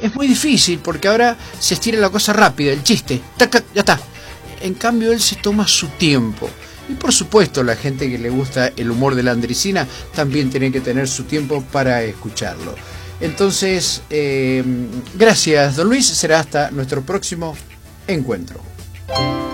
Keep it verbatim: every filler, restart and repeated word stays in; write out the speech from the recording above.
es muy difícil porque ahora se estira la cosa rápida, el chiste, tac, ya está. En cambio él se toma su tiempo. Y por supuesto la gente que le gusta el humor de Landricina también tiene que tener su tiempo para escucharlo. Entonces, eh, gracias don Luis, será hasta nuestro próximo encuentro.